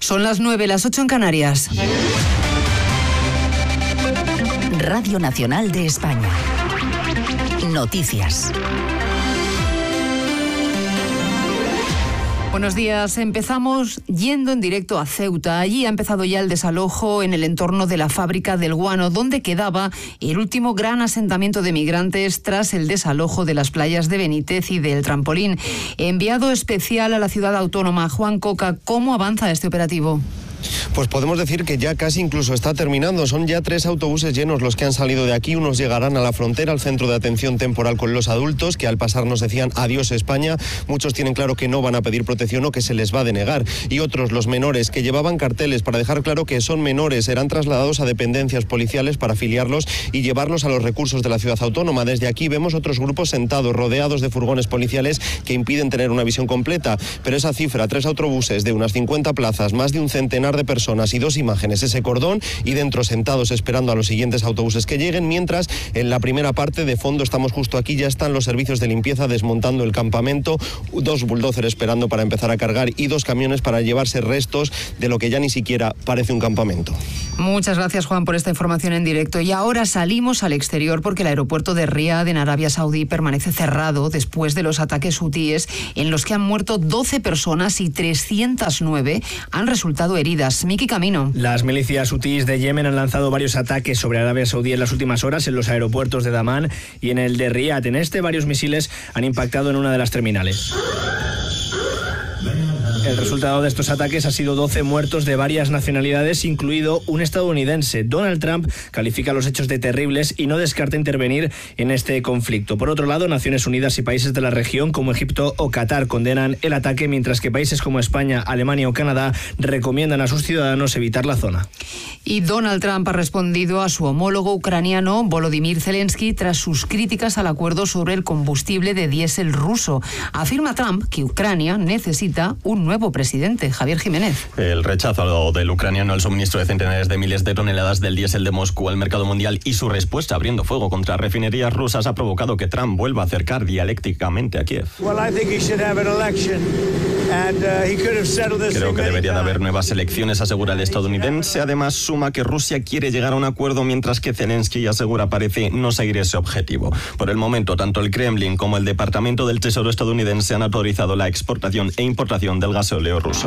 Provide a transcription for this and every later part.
Son las 9, las 8 en Canarias. Radio Nacional de España. Noticias. Buenos días. Empezamos yendo en directo a Ceuta. Allí ha empezado ya el desalojo en el entorno de la fábrica del guano, donde quedaba el último gran asentamiento de migrantes tras el desalojo de las playas de Benítez y del Trampolín. Enviado especial a la ciudad autónoma, Juan Coca, ¿cómo avanza este operativo? Pues podemos decir que ya casi incluso está terminando. Son ya 3 autobuses llenos los que han salido de aquí. Unos llegarán a la frontera, al centro de atención temporal con los adultos, que al pasar nos decían adiós España. Muchos tienen claro que no van a pedir protección o que se les va a denegar. Y otros, los menores, que llevaban carteles para dejar claro que son menores, serán trasladados a dependencias policiales para afiliarlos y llevarlos a los recursos de la ciudad autónoma. Desde aquí vemos otros grupos sentados, rodeados de furgones policiales que impiden tener una visión completa. Pero esa cifra, 3 autobuses de unas 50 plazas, más de un centenar de personas y 2 imágenes, ese cordón, y dentro sentados esperando a los siguientes autobuses que lleguen, mientras en la primera parte de fondo, estamos justo aquí, ya están los servicios de limpieza desmontando el campamento, 2 bulldozers esperando para empezar a cargar y 2 camiones para llevarse restos de lo que ya ni siquiera parece un campamento. Muchas gracias, Juan, por esta información en directo. Y ahora salimos al exterior porque el aeropuerto de Riad en Arabia Saudí permanece cerrado después de los ataques hutíes en los que han muerto 12 personas y 309 han resultado heridas. Miki Camino. Las milicias hutíes de Yemen han lanzado varios ataques sobre Arabia Saudí en las últimas horas en los aeropuertos de Damán y en el de Riad. En este, varios misiles han impactado en una de las terminales. El resultado de estos ataques ha sido 12 muertos de varias nacionalidades, incluido un estadounidense. Donald Trump califica los hechos de terribles y no descarta intervenir en este conflicto. Por otro lado, Naciones Unidas y países de la región como Egipto o Qatar condenan el ataque, mientras que países como España, Alemania o Canadá recomiendan a sus ciudadanos evitar la zona. Y Donald Trump ha respondido a su homólogo ucraniano Volodymyr Zelensky tras sus críticas al acuerdo sobre el combustible de diésel ruso. Afirma Trump que Ucrania necesita un nuevo presidente. Javier Jiménez. El rechazo del ucraniano al suministro de centenares de miles de toneladas del diésel de Moscú al mercado mundial y su respuesta abriendo fuego contra refinerías rusas ha provocado que Trump vuelva a acercar dialécticamente a Kiev. Creo que debería de haber nuevas elecciones, asegura el estadounidense. Además, suma que Rusia quiere llegar a un acuerdo, mientras que Zelensky asegura parece no seguir ese objetivo. Por el momento, tanto el Kremlin como el Departamento del Tesoro estadounidense han autorizado la exportación e importación del gasóleo ruso.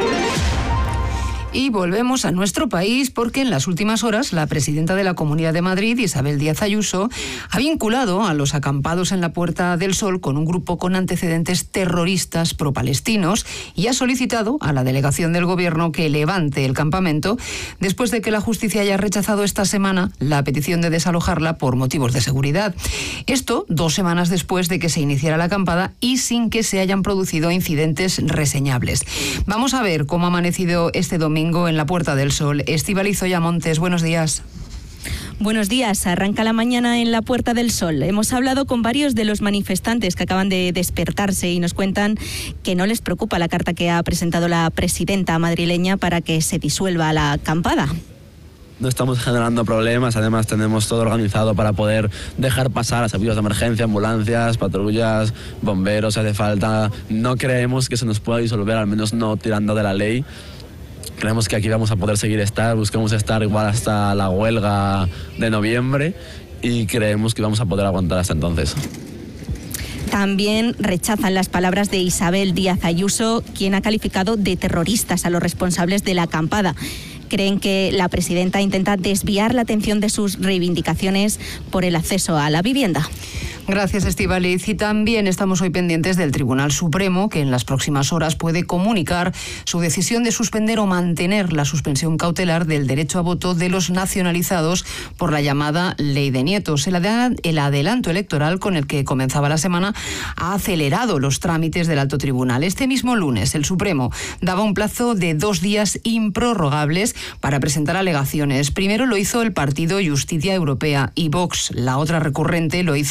Y volvemos a nuestro país porque en las últimas horas la presidenta de la Comunidad de Madrid, Isabel Díaz Ayuso, ha vinculado a los acampados en la Puerta del Sol con un grupo con antecedentes terroristas pro-palestinos y ha solicitado a la delegación del Gobierno que levante el campamento después de que la justicia haya rechazado esta semana la petición de desalojarla por motivos de seguridad. Esto 2 semanas después de que se iniciara la acampada y sin que se hayan producido incidentes reseñables. Vamos a ver cómo ha amanecido este domingo en la Puerta del Sol. Estíbaliz Zoya Montes, buenos días. Buenos días. Arranca la mañana en la Puerta del Sol. Hemos hablado con varios de los manifestantes que acaban de despertarse y nos cuentan que no les preocupa la carta que ha presentado la presidenta madrileña para que se disuelva la acampada. No estamos generando problemas, además tenemos todo organizado para poder dejar pasar a servicios de emergencia, ambulancias, patrullas, bomberos, si hace falta. No creemos que se nos pueda disolver, al menos no tirando de la ley. Creemos que aquí vamos a poder buscamos estar igual hasta la huelga de noviembre y creemos que vamos a poder aguantar hasta entonces. También rechazan las palabras de Isabel Díaz Ayuso, quien ha calificado de terroristas a los responsables de la acampada. Creen que la presidenta intenta desviar la atención de sus reivindicaciones por el acceso a la vivienda. Gracias, Estíbaliz. Y también estamos hoy pendientes del Tribunal Supremo, que en las próximas horas puede comunicar su decisión de suspender o mantener la suspensión cautelar del derecho a voto de los nacionalizados por la llamada Ley de Nietos. El adelanto electoral con el que comenzaba la semana ha acelerado los trámites del Alto Tribunal. Este mismo lunes, el Supremo daba un plazo de 2 días improrrogables para presentar alegaciones. Primero lo hizo el partido Justicia Europea y Vox. La otra recurrente lo hizo horas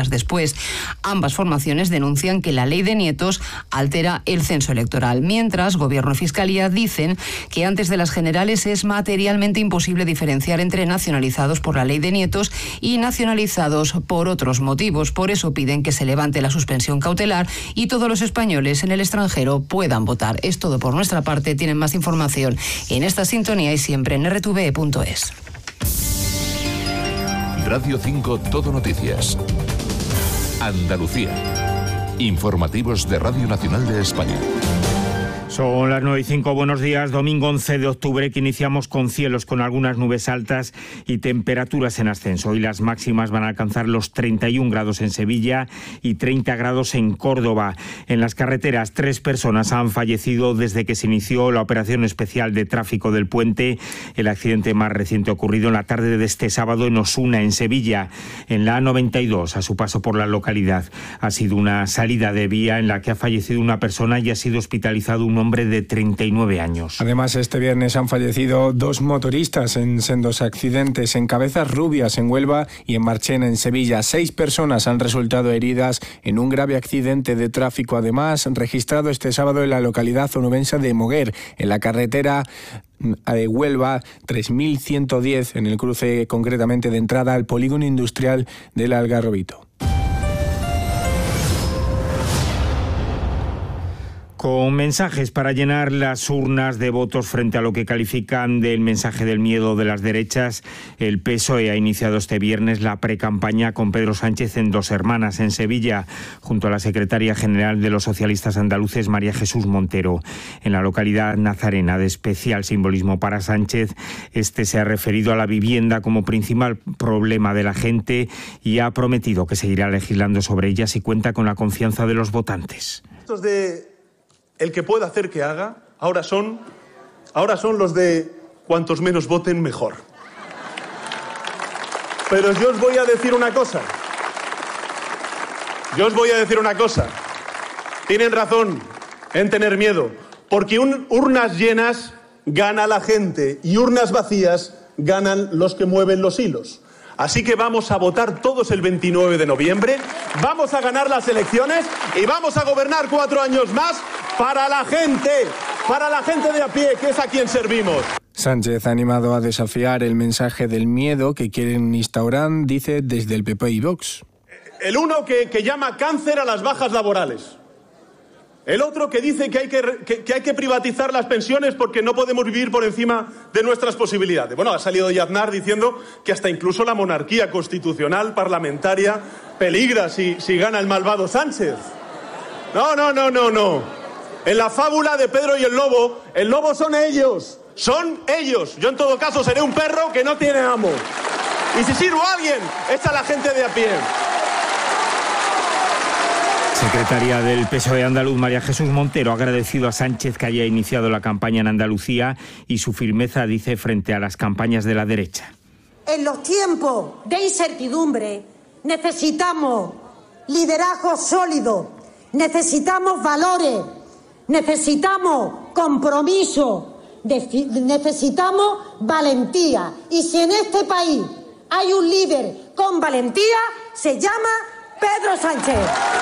horas después. Ambas formaciones denuncian que la ley de nietos altera el censo electoral, mientras Gobierno y Fiscalía dicen que antes de las generales es materialmente imposible diferenciar entre nacionalizados por la ley de nietos y nacionalizados por otros motivos. Por eso piden que se levante la suspensión cautelar y todos los españoles en el extranjero puedan votar. Es todo por nuestra parte. Tienen más información en esta sintonía y siempre en rtve.es. Radio 5 Todo Noticias. Andalucía. Informativos de Radio Nacional de España. Son las 9:05, buenos días. Domingo 11 de octubre que iniciamos con cielos con algunas nubes altas y temperaturas en ascenso. Hoy las máximas van a alcanzar los 31 grados en Sevilla y 30 grados en Córdoba. En las carreteras, 3 personas han fallecido desde que se inició la operación especial de tráfico del puente. El accidente más reciente ocurrido en la tarde de este sábado en Osuna, en Sevilla. En la A92, a su paso por la localidad, ha sido una salida de vía en la que ha fallecido una persona y ha sido hospitalizado un hombre de 39 años. Además, este viernes han fallecido 2 motoristas en sendos accidentes en Cabezas Rubias, en Huelva, y en Marchena, en Sevilla. 6 personas han resultado heridas en un grave accidente de tráfico, además registrado este sábado en la localidad onubense de Moguer, en la carretera de Huelva 3110, en el cruce concretamente de entrada al polígono industrial del Algarrobito. Con mensajes para llenar las urnas de votos frente a lo que califican del mensaje del miedo de las derechas, el PSOE ha iniciado este viernes la precampaña con Pedro Sánchez en Dos Hermanas, en Sevilla, junto a la secretaria general de los socialistas andaluces, María Jesús Montero. En la localidad nazarena, de especial simbolismo para Sánchez, este se ha referido a la vivienda como principal problema de la gente y ha prometido que seguirá legislando sobre ella si cuenta con la confianza de los votantes. Estos de el que pueda hacer que haga, ahora son los de cuantos menos voten mejor. Pero yo os voy a decir una cosa. Tienen razón en tener miedo, porque urnas llenas gana la gente y urnas vacías ganan los que mueven los hilos. Así que vamos a votar todos el 29 de noviembre, vamos a ganar las elecciones y vamos a gobernar 4 años más para la gente de a pie, que es a quien servimos. Sánchez ha animado a desafiar el mensaje del miedo que quieren instaurar, dice, desde el PP y Vox. El uno que llama cáncer a las bajas laborales. El otro que dice que hay que privatizar las pensiones porque no podemos vivir por encima de nuestras posibilidades. Bueno, ha salido Aznar diciendo que hasta incluso la monarquía constitucional parlamentaria peligra si gana el malvado Sánchez. No. En la fábula de Pedro y el lobo son ellos. Yo en todo caso seré un perro que no tiene amo. Y si sirvo a alguien, es a la gente de a pie. Secretaria del PSOE andaluz, María Jesús Montero, ha agradecido a Sánchez que haya iniciado la campaña en Andalucía y su firmeza, dice, frente a las campañas de la derecha. En los tiempos de incertidumbre necesitamos liderazgo sólido, necesitamos valores, necesitamos compromiso, necesitamos valentía. Y si en este país hay un líder con valentía, se llama Pedro Sánchez.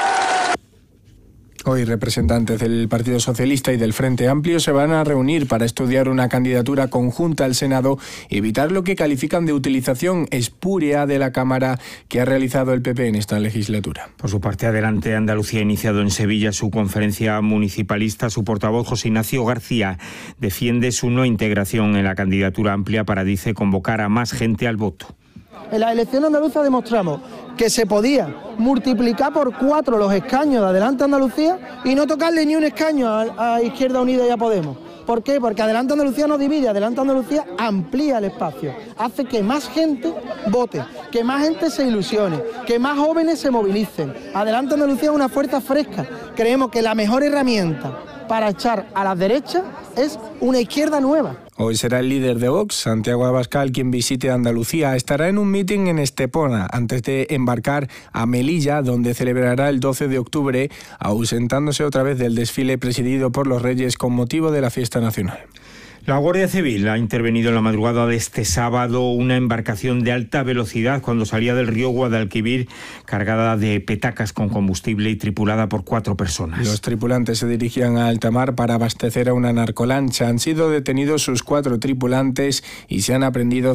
Hoy representantes del Partido Socialista y del Frente Amplio se van a reunir para estudiar una candidatura conjunta al Senado y evitar lo que califican de utilización espúrea de la Cámara que ha realizado el PP en esta legislatura. Por su parte, Adelante Andalucía ha iniciado en Sevilla su conferencia municipalista. Su portavoz, José Ignacio García, defiende su no integración en la candidatura amplia para, dice, convocar a más gente al voto. En las elecciones andaluzas demostramos que se podía multiplicar por 4 los escaños de Adelante Andalucía y no tocarle ni un escaño a Izquierda Unida y a Podemos. ¿Por qué? Porque Adelante Andalucía no divide, Adelante Andalucía amplía el espacio, hace que más gente vote, que más gente se ilusione, que más jóvenes se movilicen. Adelante Andalucía es una fuerza fresca. Creemos que la mejor herramienta para echar a las derechas es una izquierda nueva. Hoy será el líder de Vox, Santiago Abascal, quien visite Andalucía. Estará en un mitin en Estepona antes de embarcar a Melilla, donde celebrará el 12 de octubre, ausentándose otra vez del desfile presidido por los Reyes con motivo de la fiesta nacional. La Guardia Civil ha intervenido en la madrugada de este sábado una embarcación de alta velocidad cuando salía del río Guadalquivir cargada de petacas con combustible y tripulada por 4 personas. Los tripulantes se dirigían a alta mar para abastecer a una narcolancha. Han sido detenidos sus 4 tripulantes y se han aprehendido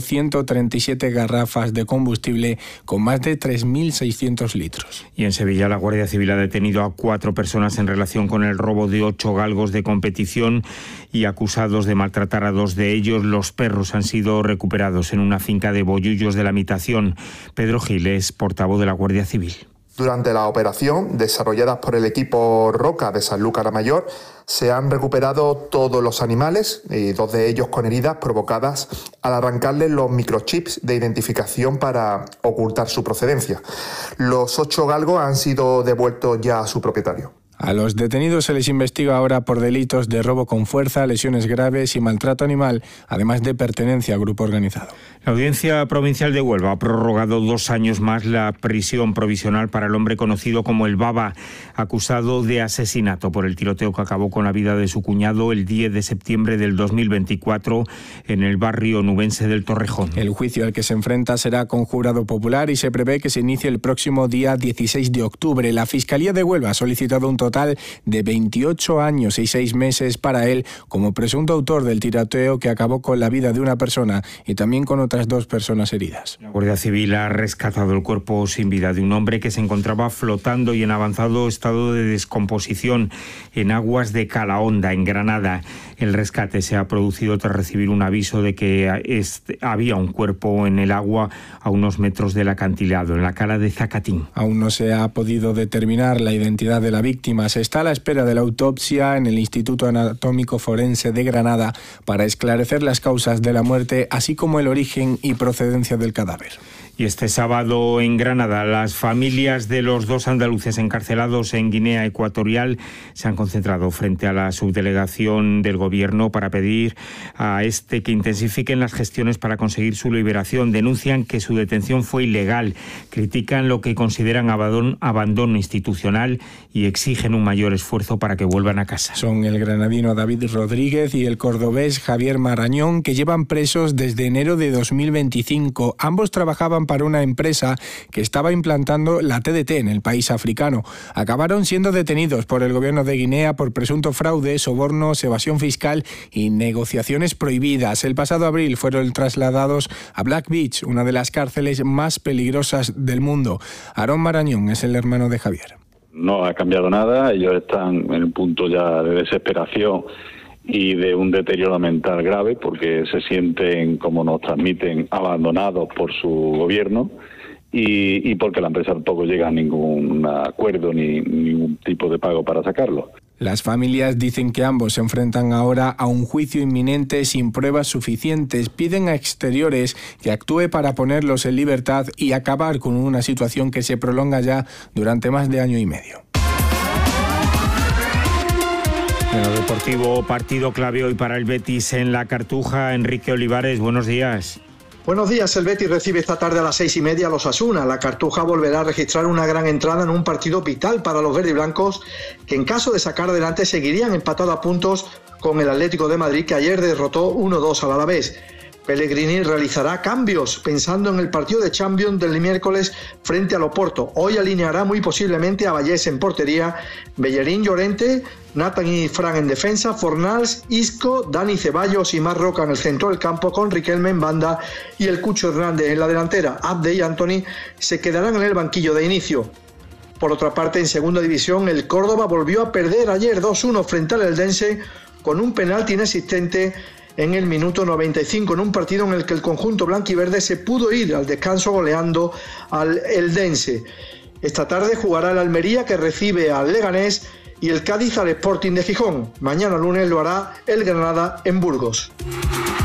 137 garrafas de combustible con más de 3.600 litros. Y en Sevilla la Guardia Civil ha detenido a 4 personas en relación con el robo de 8 galgos de competición y acusados de maltratar a 2 de ellos. Los perros han sido recuperados en una finca de Bollullos de la Mitación. Pedro Gil es portavoz de la Guardia Civil. Durante la operación, desarrollada por el equipo Roca de Sanlúcar a Mayor, se han recuperado todos los animales, 2 de ellos con heridas provocadas al arrancarles los microchips de identificación para ocultar su procedencia. Los 8 galgos han sido devueltos ya a su propietario. A los detenidos se les investiga ahora por delitos de robo con fuerza, lesiones graves y maltrato animal, además de pertenencia a grupo organizado. La Audiencia Provincial de Huelva ha prorrogado 2 años más la prisión provisional para el hombre conocido como el Baba, acusado de asesinato por el tiroteo que acabó con la vida de su cuñado el 10 de septiembre del 2024 en el barrio nubense del Torrejón. El juicio al que se enfrenta será con jurado popular y se prevé que se inicie el próximo día 16 de octubre. La Fiscalía de Huelva ha solicitado un total de 28 años y 6 meses para él como presunto autor del tiroteo que acabó con la vida de una persona y también con otras 2 personas heridas. La Guardia Civil ha rescatado el cuerpo sin vida de un hombre que se encontraba flotando y en avanzado estado de descomposición en aguas de Calahonda, en Granada. El rescate se ha producido tras recibir un aviso de que había un cuerpo en el agua a unos metros del acantilado, en la cala de Zacatín. Aún no se ha podido determinar la identidad de la víctima. Se está a la espera de la autopsia en el Instituto Anatómico Forense de Granada para esclarecer las causas de la muerte, así como el origen y procedencia del cadáver. Y este sábado en Granada, las familias de los 2 andaluces encarcelados en Guinea Ecuatorial se han concentrado frente a la subdelegación del Gobierno para pedir a que intensifiquen las gestiones para conseguir su liberación. Denuncian que su detención fue ilegal, critican lo que consideran abandono institucional y exigen un mayor esfuerzo para que vuelvan a casa. Son el granadino David Rodríguez y el cordobés Javier Marañón, que llevan presos desde enero de 2025. Ambos trabajaban para una empresa que estaba implantando la TDT en el país africano. Acabaron siendo detenidos por el gobierno de Guinea por presunto fraude, sobornos, evasión fiscal y negociaciones prohibidas. El pasado abril fueron trasladados a Black Beach, una de las cárceles más peligrosas del mundo. Aarón Marañón es el hermano de Javier. No ha cambiado nada, ellos están en un punto ya de desesperación y de un deterioro mental grave porque se sienten, como nos transmiten, abandonados por su gobierno y porque la empresa tampoco llega a ningún acuerdo ni ningún tipo de pago para sacarlo. Las familias dicen que ambos se enfrentan ahora a un juicio inminente sin pruebas suficientes. Piden a Exteriores que actúe para ponerlos en libertad y acabar con una situación que se prolonga ya durante más de año y medio. En lo deportivo, partido clave hoy para el Betis en la Cartuja. Enrique Olivares, buenos días. Buenos días, el Betis recibe esta tarde a las 6:30 a los Osasuna. La Cartuja volverá a registrar una gran entrada en un partido vital para los verdiblancos, que en caso de sacar adelante seguirían empatados a puntos con el Atlético de Madrid, que ayer derrotó 1-2 al Alavés. Pellegrini realizará cambios pensando en el partido de Champions del miércoles frente al Oporto. Hoy alineará muy posiblemente a Vallés en portería, Bellerín, Llorente, Nathan y Fran en defensa, Fornals, Isco, Dani Ceballos y Marc Roca en el centro del campo, con Riquelme en banda y el Cucho Hernández en la delantera. Abde y Anthony se quedarán en el banquillo de inicio. Por otra parte, en segunda división, el Córdoba volvió a perder ayer 2-1 frente al Eldense con un penalti inexistente en el minuto 95, en un partido en el que el conjunto blanquiverde se pudo ir al descanso goleando al Eldense. Esta tarde jugará el Almería, que recibe al Leganés, y el Cádiz al Sporting de Gijón. Mañana lunes lo hará el Granada en Burgos.